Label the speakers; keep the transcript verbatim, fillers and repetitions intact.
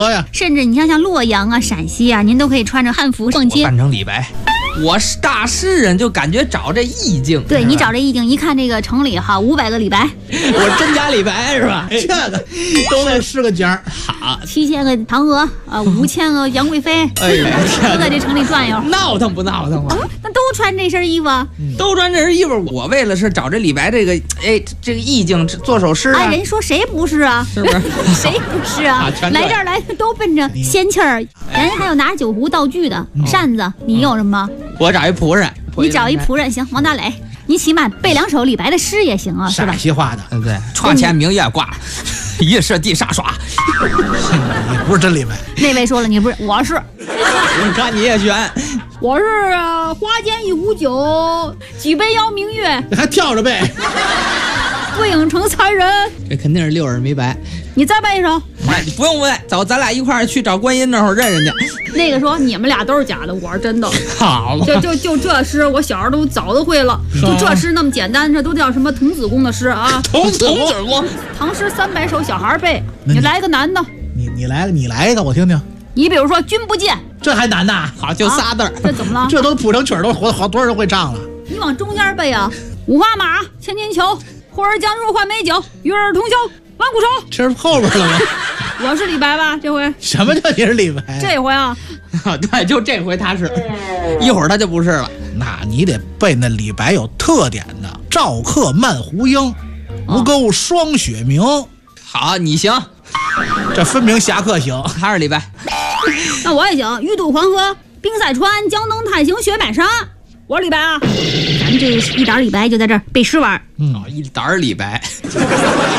Speaker 1: 呀，
Speaker 2: 甚至你像像洛阳啊、陕西啊，您都可以穿着汉服逛街。
Speaker 3: 扮成李白。我是大诗人，就感觉找这意境。
Speaker 2: 对你找这意境，一看这个城里哈，五百个李白，
Speaker 3: 我真假李白是吧？
Speaker 1: 这个都得是个家。
Speaker 3: 好，
Speaker 2: 七千个嫦娥啊，五千个杨贵妃，
Speaker 3: 哎呀，
Speaker 2: 都在这城里转悠，
Speaker 3: 闹腾不闹腾啊？
Speaker 2: 那都穿这身衣服啊。
Speaker 3: 都穿这身衣服，我为了是找这李白这个，哎，这个意境做首诗啊。
Speaker 2: 哎，人说谁不是啊？
Speaker 3: 是不是？
Speaker 2: 谁不是啊？
Speaker 3: 啊全对
Speaker 2: 来这儿来都奔着仙气儿，人还有拿酒壶道具的扇子，你有什么？
Speaker 3: 我找一仆人，
Speaker 2: 你找一仆人行，王大磊，你起码背两首李白的诗也行啊，是吧
Speaker 1: 陕？西话的，
Speaker 3: 嗯对，床前明月挂，疑是地上霜。
Speaker 1: 你不是真李白。
Speaker 2: 那位说了，你不是，我是，
Speaker 3: 你看你也选，
Speaker 2: 我是啊花间一壶酒，几杯邀明月，
Speaker 1: 你还跳着背。
Speaker 2: 对影成才人。
Speaker 3: 这肯定是六耳没白。
Speaker 2: 你再背一首。
Speaker 3: 哎，不用背，走，咱俩一块儿去找观音那会儿认人家。
Speaker 2: 那个说你们俩都是假的，我是真的。
Speaker 3: 好嘛，
Speaker 2: 就就就这诗，我小时候都早都会了。就这诗那么简单，这都叫什么童子功的诗啊？
Speaker 3: 童子功，
Speaker 2: 唐诗三百首，小孩背。你来个男的，
Speaker 1: 你你来你来一个我听听。
Speaker 2: 你比如说君不见，
Speaker 1: 这还难呐？
Speaker 3: 好，就仨字儿。
Speaker 2: 这怎么了？
Speaker 1: 这都谱成曲儿，都好好多少人会唱了。
Speaker 2: 你往中间背啊！五花马，千金裘，呼儿将入换美酒，与尔同销万古愁。
Speaker 1: 这是后边了吗？
Speaker 2: 我是李白吧？这回
Speaker 1: 什么叫你是李白？
Speaker 2: 这回啊，
Speaker 3: 对，就这回他是，一会儿他就不是了。
Speaker 1: 那你得背那李白有特点的“赵客漫胡缨，吴钩霜雪明”。
Speaker 3: 好，你行，
Speaker 1: 这分明侠客行。
Speaker 3: 他是李白。
Speaker 2: 那我也行。欲渡黄河，冰塞川，将登太行，雪满山。我是李白啊！咱这一点李白就在这儿背诗玩。
Speaker 1: 嗯，
Speaker 3: 一沓李白。